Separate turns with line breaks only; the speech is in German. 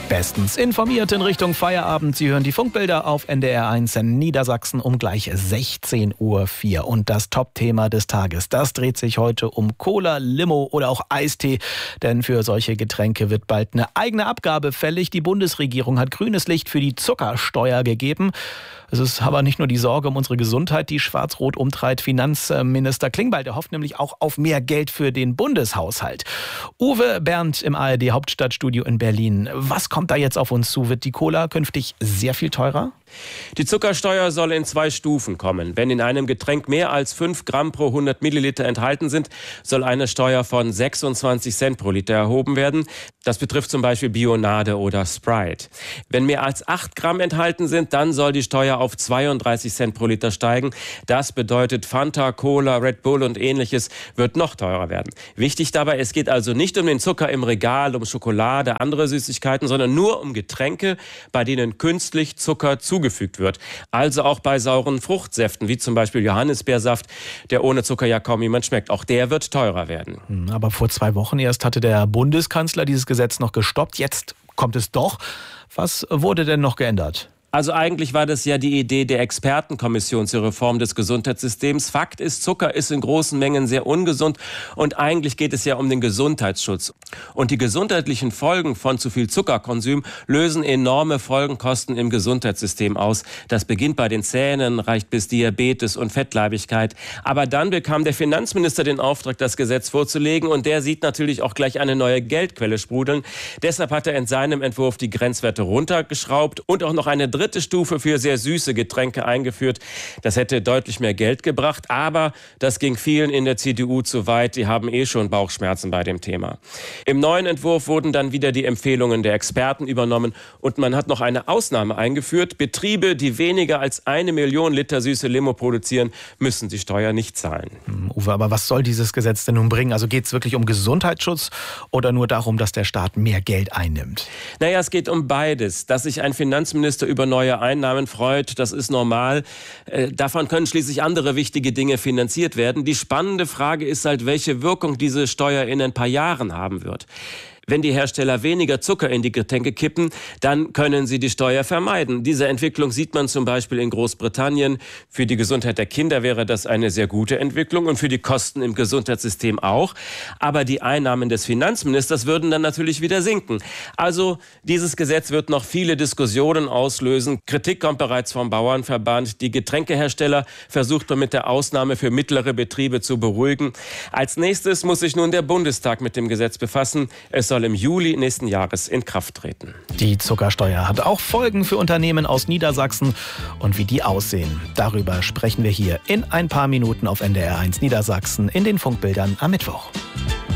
Bestens informiert in Richtung Feierabend. Sie hören die Funkbilder auf NDR1 in Niedersachsen um gleich 16:04 Uhr. Und das Top-Thema des Tages, das dreht sich heute um Cola, Limo oder auch Eistee. Denn für solche Getränke wird bald eine eigene Abgabe fällig. Die Bundesregierung hat grünes Licht für die Zuckersteuer gegeben. Es ist aber nicht nur die Sorge um unsere Gesundheit, die schwarz-rot umtreibt. Finanzminister Klingbeil, der hofft nämlich auch auf mehr Geld für den Bundeshaushalt. Uwe Bernd im ARD-Hauptstadtstudio in Berlin. Was kommt da jetzt auf uns zu? Wird die Cola künftig sehr viel teurer?
Die Zuckersteuer soll in 2 Stufen kommen. Wenn in einem Getränk mehr als 5 Gramm pro 100 Milliliter enthalten sind, soll eine Steuer von 26 Cent pro Liter erhoben werden. Das betrifft zum Beispiel Bionade oder Sprite. Wenn mehr als 8 Gramm enthalten sind, dann soll die Steuer auf 32 Cent pro Liter steigen. Das bedeutet, Fanta, Cola, Red Bull und Ähnliches wird noch teurer werden. Wichtig dabei, es geht also nicht um den Zucker im Regal, um Schokolade, andere Süßigkeiten, sondern nur um Getränke, bei denen künstlich Zucker zugefügt wird. Also auch bei sauren Fruchtsäften, wie zum Beispiel Johannisbeersaft, der ohne Zucker ja kaum jemand schmeckt. Auch der wird teurer werden.
Aber vor 2 Wochen erst hatte der Bundeskanzler dieses Gesetz noch gestoppt. Jetzt kommt es doch. Was wurde denn noch geändert?
Also eigentlich war das ja die Idee der Expertenkommission zur Reform des Gesundheitssystems. Fakt ist, Zucker ist in großen Mengen sehr ungesund und eigentlich geht es ja um den Gesundheitsschutz. Und die gesundheitlichen Folgen von zu viel Zuckerkonsum lösen enorme Folgenkosten im Gesundheitssystem aus. Das beginnt bei den Zähnen, reicht bis Diabetes und Fettleibigkeit. Aber dann bekam der Finanzminister den Auftrag, das Gesetz vorzulegen und der sieht natürlich auch gleich eine neue Geldquelle sprudeln. Deshalb hat er in seinem Entwurf die Grenzwerte runtergeschraubt und auch noch eine 3. Stufe für sehr süße Getränke eingeführt. Das hätte deutlich mehr Geld gebracht, aber das ging vielen in der CDU zu weit. Die haben schon Bauchschmerzen bei dem Thema. Im neuen Entwurf wurden dann wieder die Empfehlungen der Experten übernommen und man hat noch eine Ausnahme eingeführt. Betriebe, die weniger als 1 Million Liter süße Limo produzieren, müssen die Steuer nicht zahlen.
Uwe, aber was soll dieses Gesetz denn nun bringen? Also geht es wirklich um Gesundheitsschutz oder nur darum, dass der Staat mehr Geld einnimmt?
Naja, es geht um beides. Dass sich ein Finanzminister über neue Einnahmen freut, das ist normal. Davon können schließlich andere wichtige Dinge finanziert werden. Die spannende Frage ist halt, welche Wirkung diese Steuer in ein paar Jahren haben wird. Wenn die Hersteller weniger Zucker in die Getränke kippen, dann können sie die Steuer vermeiden. Diese Entwicklung sieht man zum Beispiel in Großbritannien. Für die Gesundheit der Kinder wäre das eine sehr gute Entwicklung und für die Kosten im Gesundheitssystem auch. Aber die Einnahmen des Finanzministers würden dann natürlich wieder sinken. Also dieses Gesetz wird noch viele Diskussionen auslösen. Kritik kommt bereits vom Bauernverband. Die Getränkehersteller versucht man mit der Ausnahme für mittlere Betriebe zu beruhigen. Als nächstes muss sich nun der Bundestag mit dem Gesetz befassen. Es soll im Juli nächsten Jahres in Kraft treten.
Die Zuckersteuer hat auch Folgen für Unternehmen aus Niedersachsen. Und wie die aussehen, darüber sprechen wir hier in ein paar Minuten auf NDR1 Niedersachsen in den Funkbildern am Mittwoch.